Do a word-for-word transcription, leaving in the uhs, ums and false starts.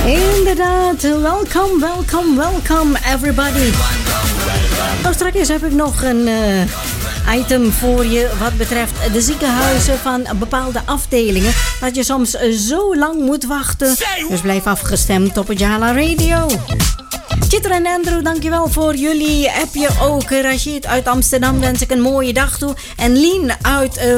Inderdaad, welkom, welkom, welkom everybody. Nou, straks heb ik nog een uh, item voor je wat betreft de ziekenhuizen van bepaalde afdelingen. Dat je soms zo lang moet wachten. Dus blijf afgestemd op het Jala Radio. Chitter en Andrew, dankjewel voor jullie appje ook. Rashid uit Amsterdam wens ik een mooie dag toe. En Lien uit... Uh,